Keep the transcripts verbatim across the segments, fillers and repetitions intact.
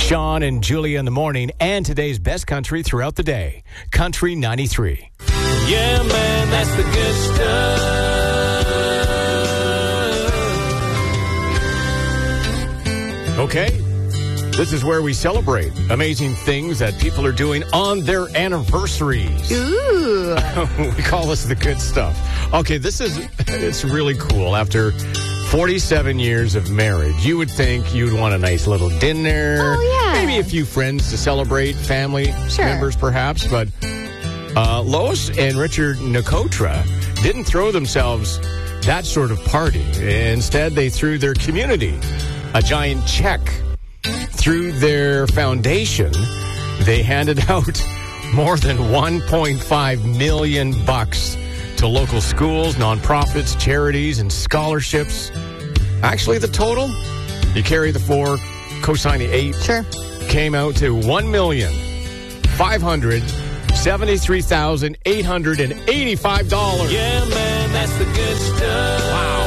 Sean and Julia in the morning, and today's best country throughout the day. Country ninety-three. Yeah, man, that's the good stuff. Okay. This is where we celebrate amazing things that people are doing on their anniversaries. Ooh. We call this the good stuff. Okay, this is, it's really cool. After forty-seven years of marriage, you would think you'd want a nice little dinner. Oh, yeah. Maybe a few friends to celebrate, family Sure. members perhaps. But uh, Lois and Richard Nicotra didn't throw themselves that sort of party. Instead, they threw their community a giant check. Through their foundation, they handed out more than one point five million bucks to local schools, nonprofits, charities, and scholarships. Actually, the total, you carry the four, cosign the eight, Sure. came out to one million five hundred seventy-three thousand eight hundred eighty-five dollars. Yeah, man, that's the good stuff. Wow.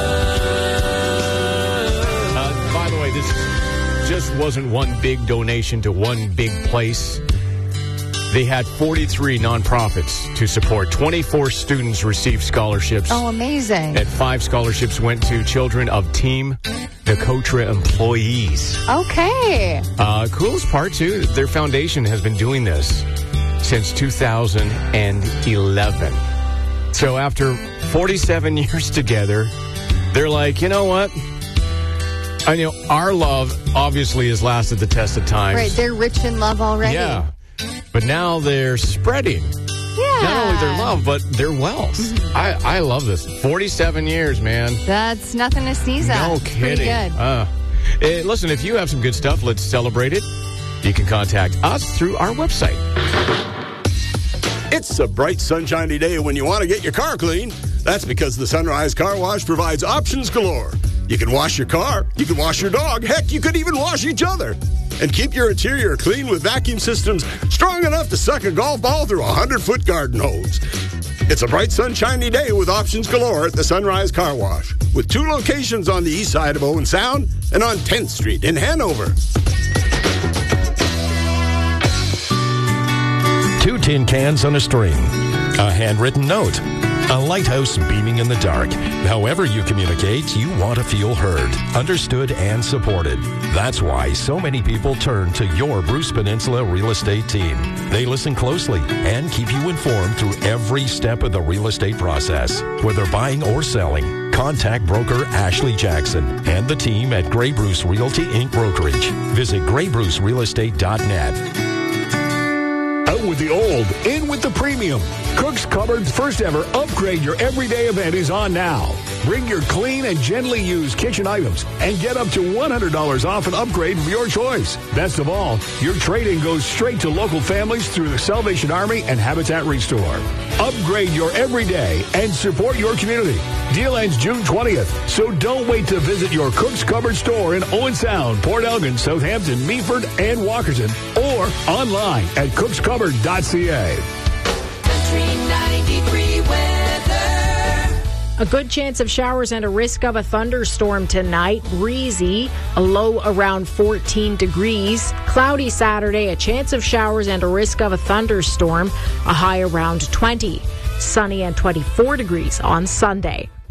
Uh, by the way, this just wasn't one big donation to one big place. They had forty-three nonprofits to support. twenty-four students received scholarships. Oh, amazing. And five scholarships went to children of Team Nicotra employees. Okay. Uh, coolest part, too, their foundation has been doing this since two thousand eleven. So after forty-seven years together, they're like, you know what? I know our love obviously has lasted the test of time. Right, they're rich in love already. Yeah. But now they're spreading Yeah. not only their love, but their wealth. I, I love this. forty-seven years, man. That's nothing to sneeze at. No It's pretty kidding. good. Uh, eh, listen, if you have some good stuff, let's celebrate it. You can contact us through our website. It's a bright, sunshiny day when you want to get your car clean. That's because the Sunrise Car Wash provides options galore. You can wash your car, you can wash your dog, heck, you could even wash each other. And keep your interior clean with vacuum systems strong enough to suck a golf ball through a hundred-foot garden hose. It's a bright, sunshiny day with options galore at the Sunrise Car Wash, with two locations on the east side of Owen Sound and on tenth Street in Hanover. Two tin cans on a string, a handwritten note, a lighthouse beaming in the dark. However you communicate, you want to feel heard, understood, and supported. That's why so many people turn to your Bruce Peninsula real estate team. They listen closely and keep you informed through every step of the real estate process. Whether buying or selling, contact broker Ashley Jackson and the team at Grey Bruce Realty Incorporated. Brokerage. Visit grey bruce real estate dot net. Out with the old, in with the premium. Cook's Cupboard's first ever Upgrade Your Everyday event is on now. Bring your clean and gently used kitchen items and get up to one hundred dollars off an upgrade of your choice. Best of all, your trade-in goes straight to local families through the Salvation Army and Habitat Restore. Upgrade your everyday and support your community. Deal ends June twentieth, so don't wait to visit your Cook's Cupboard store in Owen Sound, Port Elgin, Southampton, Meaford, and Walkerton, or online at cooks cupboard dot c a. A good chance of showers and a risk of a thunderstorm tonight. Breezy, a low around fourteen degrees. Cloudy Saturday, a chance of showers and a risk of a thunderstorm, a high around twenty. Sunny and twenty-four degrees on Sunday.